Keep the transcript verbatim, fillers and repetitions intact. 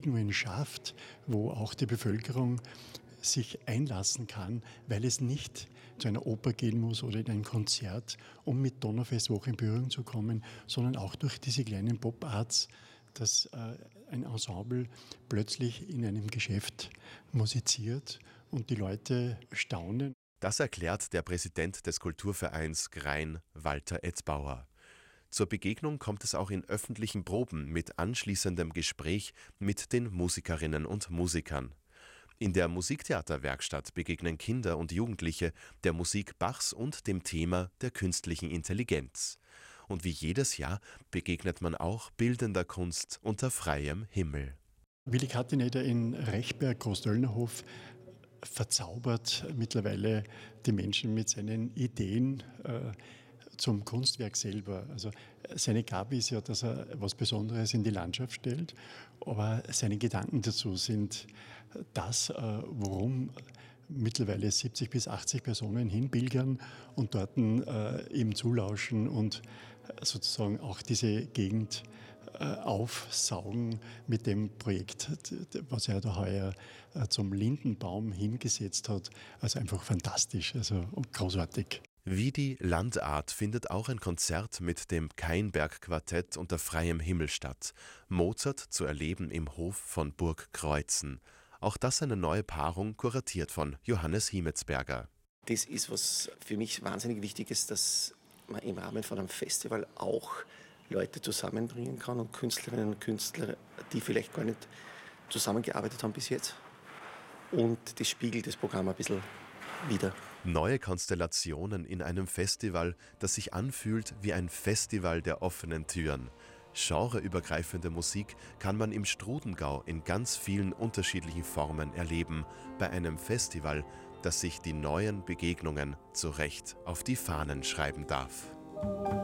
Begegnungen schafft, wo auch die Bevölkerung sich einlassen kann, weil es nicht zu einer Oper gehen muss oder in ein Konzert, um mit Donaufestwoche in Berührung zu kommen, sondern auch durch diese kleinen Pop-Arts, dass äh, ein Ensemble plötzlich in einem Geschäft musiziert und die Leute staunen. Das erklärt der Präsident des Kulturvereins Grein, Walter Etzbauer. Zur Begegnung kommt es auch in öffentlichen Proben mit anschließendem Gespräch mit den Musikerinnen und Musikern. In der Musiktheaterwerkstatt begegnen Kinder und Jugendliche der Musik Bachs und dem Thema der künstlichen Intelligenz. Und wie jedes Jahr begegnet man auch bildender Kunst unter freiem Himmel. Willi Kattinetter in Rechberg, Großdöllnerhof, verzaubert mittlerweile die Menschen mit seinen Ideen äh, zum Kunstwerk selber. Also seine Gabe ist ja, dass er was Besonderes in die Landschaft stellt, aber seine Gedanken dazu sind das, äh, worum mittlerweile siebzig bis achtzig Personen hinpilgern und dort äh, eben zulauschen und sozusagen auch diese Gegend äh, aufsaugen mit dem Projekt, was er da heuer äh, zum Lindenbaum hingesetzt hat. Also einfach fantastisch, also großartig. Wie die Landart findet auch ein Konzert mit dem Kainberg-Quartett unter freiem Himmel statt. Mozart zu erleben im Hof von Burg Kreuzen. Auch das eine neue Paarung, kuratiert von Johannes Hiemetsberger. Das ist was für mich wahnsinnig wichtig ist, dass man im Rahmen von einem Festival auch Leute zusammenbringen kann und Künstlerinnen und Künstler, die vielleicht gar nicht zusammengearbeitet haben bis jetzt. Und das spiegelt das Programm ein bisschen wieder. Neue Konstellationen in einem Festival, das sich anfühlt wie ein Festival der offenen Türen. Genreübergreifende Musik kann man im Strudengau in ganz vielen unterschiedlichen Formen erleben, bei einem Festival, das sich die neuen Begegnungen zu Recht auf die Fahnen schreiben darf.